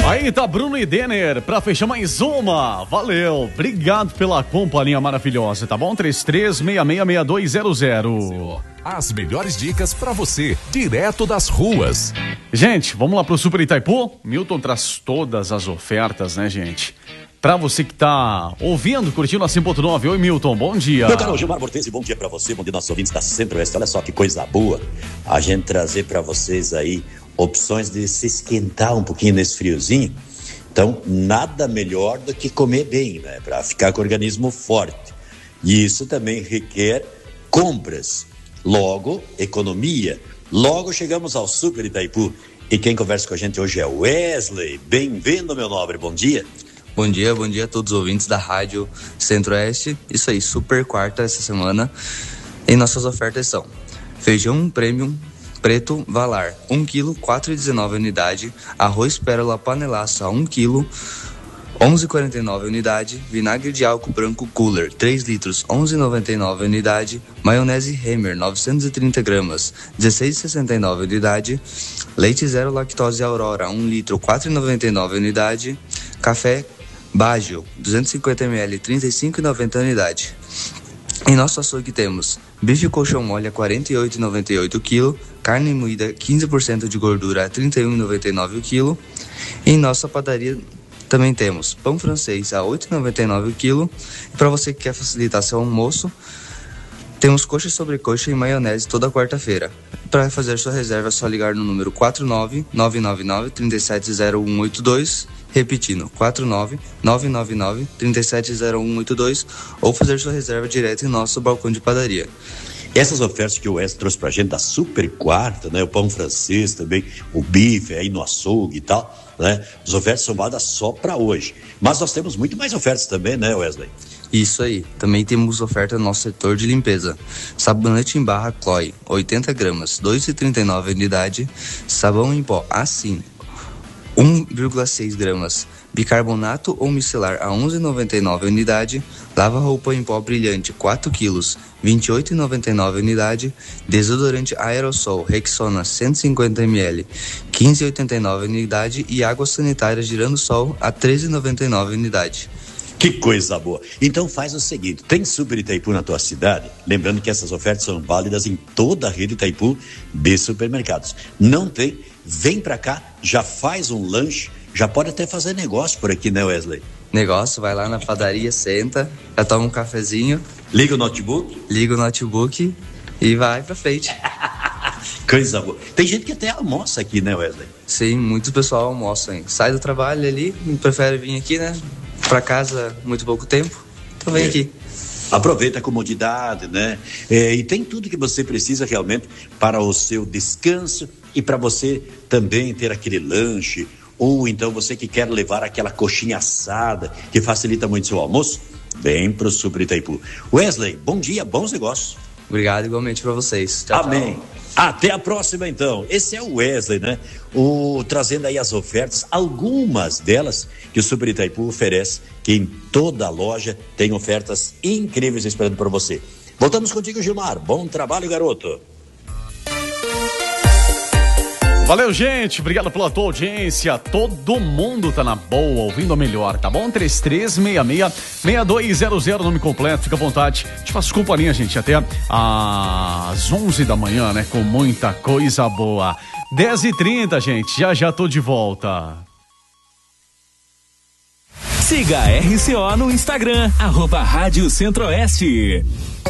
Aí tá Bruno e Denner pra fechar mais uma. Valeu, obrigado pela companhia maravilhosa, tá bom? 33666200. As melhores dicas pra você, direto das ruas. Gente, vamos lá pro Super Itaipu? Milton traz todas as ofertas, né, gente? Pra você que tá ouvindo, curtindo a 100.9. Oi, Milton, bom dia. Meu caro Gilmar Bortesi, bom dia pra você, bom dia nossos ouvintes da Centro-Oeste. Olha só que coisa boa a gente trazer pra vocês aí opções de se esquentar um pouquinho nesse friozinho. Então, nada melhor do que comer bem, né? Para ficar com o organismo forte. E isso também requer compras. Logo, economia. Logo, chegamos ao Super Itaipu. E quem conversa com a gente hoje é o Wesley. Bem-vindo, meu nobre. Bom dia. Bom dia a todos os ouvintes da Rádio Centro-Oeste. Isso aí, super quarta essa semana. E nossas ofertas são feijão premium preto Valar, 1 kg, 4,19 unidade. Arroz pérola panelaço a 1 kg, 11,49 unidade. Vinagre de álcool branco Cooler, 3 litros, 11,99 unidade. Maionese Hemmer, 930 gramas, 16,69 unidade. Leite zero lactose Aurora, 1 litro, 4,99 unidade. Café Baggio, 250 ml, 35,90 unidade. Em nosso açougue temos bife colchão mole a 48,98 kg, carne moída 15% de gordura a 31,99 kg. Em nossa padaria também temos pão francês a 8,99 kg. E para você que quer facilitar seu almoço, temos coxa sobre coxa e maionese toda quarta-feira. Para fazer sua reserva é só ligar no número 49999-370182, repetindo, 49999-370182, ou fazer sua reserva direto em nosso balcão de padaria. Essas ofertas que o Wes trouxe pra gente da super quarta, né? O pão francês também, o bife aí no açougue e tal, né? As ofertas são dadas só pra hoje. Mas nós temos muito mais ofertas também, né, Wesley? Isso aí. Também temos oferta no nosso setor de limpeza. Sabonete em barra Chloe, 80 gramas, 2,39 unidade. Sabão em pó Assim, 1,6 gramas. Bicarbonato ou micelar a 11,99 unidade. Lava-roupa em pó brilhante 4 quilos, 28,99 unidade. Desodorante aerossol Rexona 150 ml, 15,89 unidade. E água sanitária Girando Sol a 13,99 unidade. Que coisa boa. Então faz o seguinte, tem Super Itaipu na tua cidade? Lembrando que essas ofertas são válidas em toda a rede Itaipu de supermercados. Não tem? Vem pra cá, já faz um lanche, já pode até fazer negócio por aqui, né, Wesley? Negócio, vai lá na padaria, senta, já toma um cafezinho. Liga o notebook? Liga o notebook e vai pra frente. Coisa boa. Tem gente que até almoça aqui, né, Wesley? Sim, muito pessoal almoça, hein? Sai do trabalho ali, prefere vir aqui, né? Pra casa, muito pouco tempo, então vem aqui. Aproveita a comodidade, né? E tem tudo que você precisa realmente para o seu descanso e para você também ter aquele lanche, ou então você que quer levar aquela coxinha assada que facilita muito seu almoço, vem pro Super Itaipu. Wesley, bom dia, bons negócios. Obrigado igualmente para vocês. Tchau, amém. Tchau. Até a próxima, então. Esse é o Wesley, né? Trazendo aí as ofertas, algumas delas que o Super Itaipu oferece, que em toda a loja tem ofertas incríveis esperando por você. Voltamos contigo, Gilmar. Bom trabalho, garoto. Valeu, gente. Obrigado pela tua audiência. Todo mundo tá na boa, ouvindo a melhor, tá bom? 3366-6200, nome completo. Fica à vontade. Te faço companhia, gente, até às 11 da manhã, né? Com muita coisa boa. 10h30, gente. Já tô de volta. Siga a RCO no Instagram, @Rádio Centro-Oeste.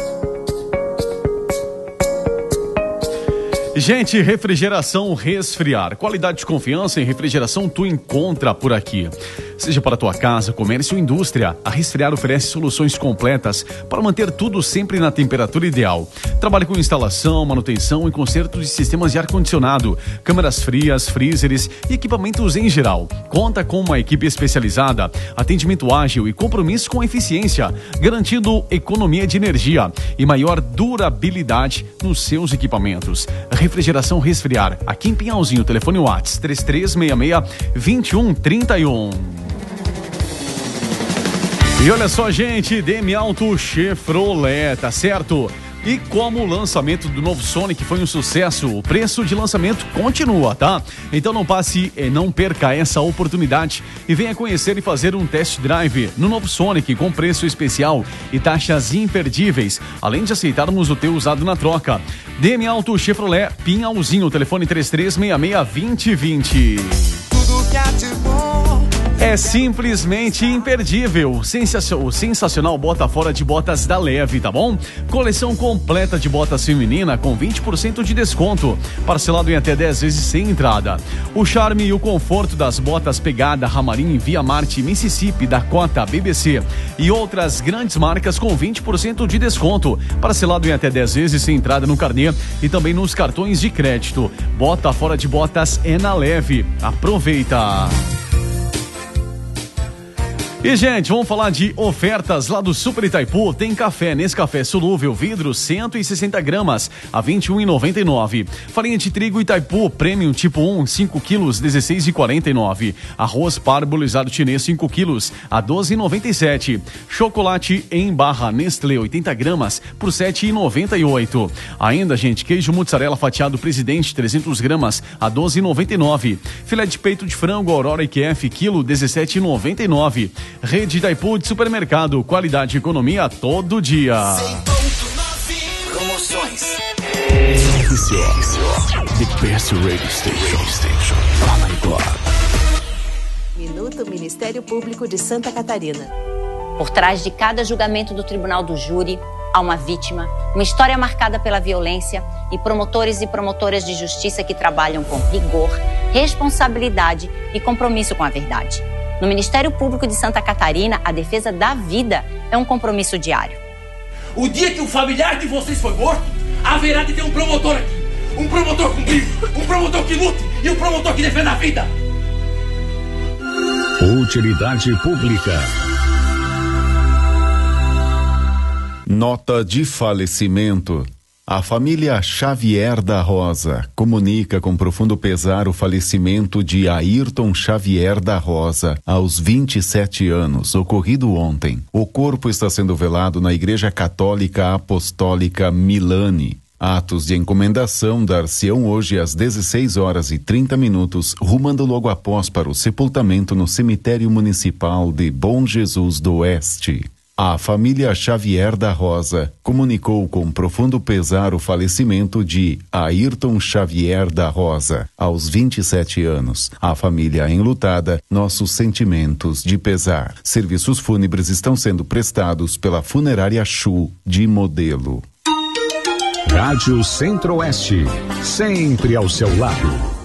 Gente, refrigeração Resfriar. Qualidade de confiança em refrigeração tu encontra por aqui. Seja para tua casa, comércio ou indústria, a Resfriar oferece soluções completas para manter tudo sempre na temperatura ideal. Trabalha com instalação, manutenção e conserto de sistemas de ar-condicionado, câmaras frias, freezers e equipamentos em geral. Conta com uma equipe especializada, atendimento ágil e compromisso com a eficiência, garantindo economia de energia e maior durabilidade nos seus equipamentos. Refrigeração Resfriar, aqui em Pinhalzinho, telefone WhatsApp 3366-2131. E olha só, gente, DM Auto Chevrolet, tá certo? E como o lançamento do novo Sonic foi um sucesso, o preço de lançamento continua, tá? Então não perca essa oportunidade e venha conhecer e fazer um test drive no novo Sonic com preço especial e taxas imperdíveis, além de aceitarmos o teu usado na troca. DM Auto Chevrolet Pinhalzinho, telefone 3366-2020. Tudo que há de bom. É simplesmente imperdível. O sensacional bota fora de botas da Leve, tá bom? Coleção completa de botas feminina com 20% de desconto, parcelado em até 10 vezes sem entrada. O charme e o conforto das botas Pegada, Ramarim, Via Marte, Mississippi, Dakota, BBC e outras grandes marcas com 20% de desconto, parcelado em até 10 vezes sem entrada no carnê e também nos cartões de crédito. Bota fora de botas é na Leve. Aproveita! E, gente, vamos falar de ofertas lá do Super Itaipu. Tem café Nescafé solúvel, vidro, 160 gramas, a R$ 21,99. Farinha de trigo Itaipu, Premium tipo 1, 5 quilos, R$ 16,49. Arroz parbolizado chinês, 5 quilos, a R$ 12,97. Chocolate em barra Nestlé, 80 gramas, por R$ 7,98. Ainda, gente, queijo mussarela fatiado Presidente, 300 gramas, a R$ 12,99. Filé de peito de frango Aurora IQF, quilo, R$ 17,99. Rede Itaipu de supermercado, qualidade e economia todo dia. 100.9 Promoções. The best radio station. Oh my God. Minuto Ministério Público de Santa Catarina. Por trás de cada julgamento do Tribunal do Júri, há uma vítima, uma história marcada pela violência e promotores e promotoras de justiça que trabalham com rigor, responsabilidade e compromisso com a verdade. No Ministério Público de Santa Catarina, a defesa da vida é um compromisso diário. O dia que o familiar de vocês foi morto, haverá de ter um promotor aqui. Um promotor com brilho, um promotor que lute e um promotor que defenda a vida. Utilidade pública. Nota de falecimento. A família Xavier da Rosa comunica com profundo pesar o falecimento de Ayrton Xavier da Rosa, aos 27 anos, ocorrido ontem. O corpo está sendo velado na Igreja Católica Apostólica Milani. Atos de encomendação dar-se-ão hoje às 16h30, rumando logo após para o sepultamento no cemitério municipal de Bom Jesus do Oeste. A família Xavier da Rosa comunicou com profundo pesar o falecimento de Ayrton Xavier da Rosa, aos 27 anos. A família enlutada, nossos sentimentos de pesar. Serviços fúnebres estão sendo prestados pela Funerária Chu de Modelo. Rádio Centro-Oeste, sempre ao seu lado.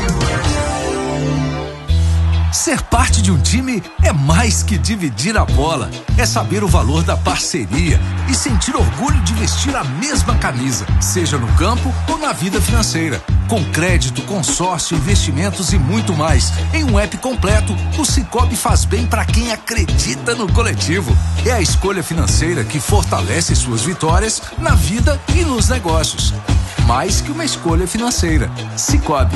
Ser parte de um time é mais que dividir a bola. É saber o valor da parceria e sentir orgulho de vestir a mesma camisa, seja no campo ou na vida financeira. Com crédito, consórcio, investimentos e muito mais. Em um app completo, o Sicoob faz bem para quem acredita no coletivo. É a escolha financeira que fortalece suas vitórias na vida e nos negócios. Mais que uma escolha financeira. Sicoob.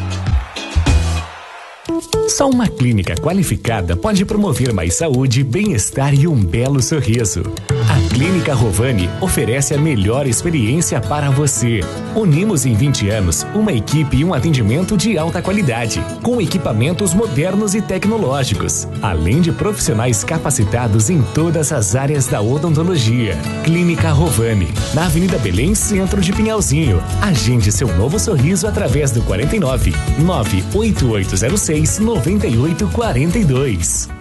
Só uma clínica qualificada pode promover mais saúde, bem-estar e um belo sorriso. A Clínica Rovani oferece a melhor experiência para você. Unimos em 20 anos uma equipe e um atendimento de alta qualidade, com equipamentos modernos e tecnológicos, além de profissionais capacitados em todas as áreas da odontologia. Clínica Rovani, na Avenida Belém, centro de Pinhalzinho. Agende seu novo sorriso através do 49 98806 9842.